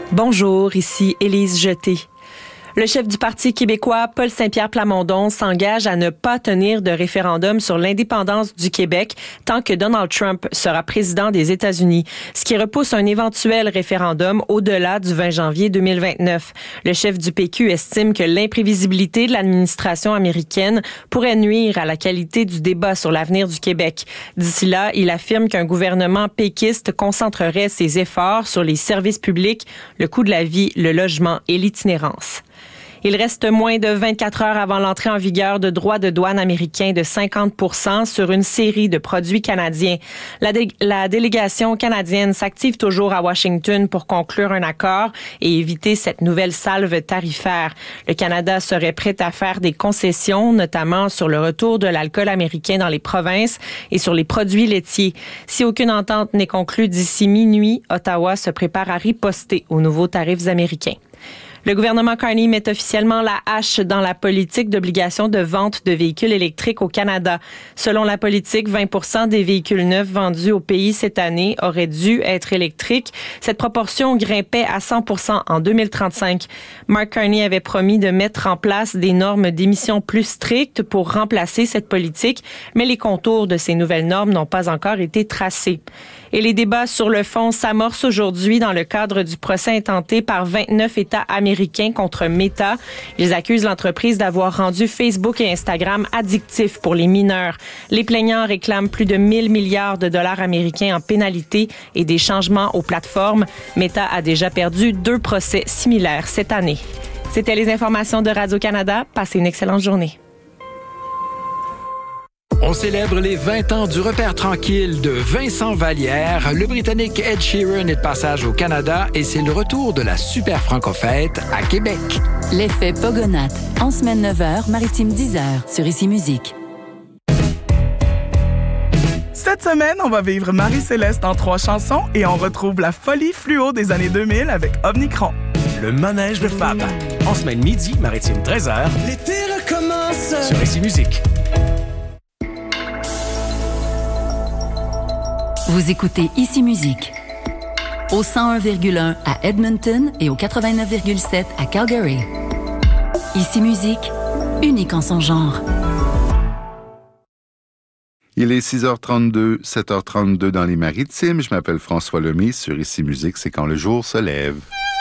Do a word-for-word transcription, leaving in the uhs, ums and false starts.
Bonjour, ici Élise Jeté. Le chef du Parti québécois, Paul Saint-Pierre Plamondon, s'engage à ne pas tenir de référendum sur l'indépendance du Québec tant que Donald Trump sera président des États-Unis, ce qui repousse un éventuel référendum au-delà du vingt janvier deux mille vingt-neuf. Le chef du P Q estime que l'imprévisibilité de l'administration américaine pourrait nuire à la qualité du débat sur l'avenir du Québec. D'ici là, il affirme qu'un gouvernement péquiste concentrerait ses efforts sur les services publics, le coût de la vie, le logement et l'itinérance. Il reste moins de vingt-quatre heures avant l'entrée en vigueur de droits de douane américains de cinquante pour cent sur une série de produits canadiens. La, dé- la délégation canadienne s'active toujours à Washington pour conclure un accord et éviter cette nouvelle salve tarifaire. Le Canada serait prêt à faire des concessions, notamment sur le retour de l'alcool américain dans les provinces et sur les produits laitiers. Si aucune entente n'est conclue d'ici minuit, Ottawa se prépare à riposter aux nouveaux tarifs américains. Le gouvernement Carney met officiellement la hache dans la politique d'obligation de vente de véhicules électriques au Canada. Selon la politique, vingt pour cent des véhicules neufs vendus au pays cette année auraient dû être électriques. Cette proportion grimpait à cent pour cent en deux mille trente-cinq. Mark Carney avait promis de mettre en place des normes d'émissions plus strictes pour remplacer cette politique, mais les contours de ces nouvelles normes n'ont pas encore été tracés. Et les débats sur le fond s'amorcent aujourd'hui dans le cadre du procès intenté par vingt-neuf États américains contre Meta. Ils accusent l'entreprise d'avoir rendu Facebook et Instagram addictifs pour les mineurs. Les plaignants réclament plus de mille milliards de dollars américains en pénalités et des changements aux plateformes. Meta a déjà perdu deux procès similaires cette année. C'était les informations de Radio-Canada. Passez une excellente journée. On célèbre les vingt ans du repère tranquille de Vincent Vallière. Le Britannique Ed Sheeran est de passage au Canada et c'est le retour de la super franco-fête à Québec. L'effet Pogonat, en semaine neuf heures, maritime dix heures, sur Ici Musique. Cette semaine, on va vivre Marie-Céleste en trois chansons et on retrouve la folie fluo des années deux mille avec Omnicron. Le manège de Fab, en semaine midi, maritime treize heures. L'été recommence sur Ici Musique. Vous écoutez Ici Musique, au cent un virgule un à Edmonton et au quatre-vingt-neuf virgule sept à Calgary. Ici Musique, unique en son genre. Il est six heures trente-deux, sept heures trente-deux dans les Maritimes. Je m'appelle François Lemay. Sur Ici Musique, c'est quand le jour se lève.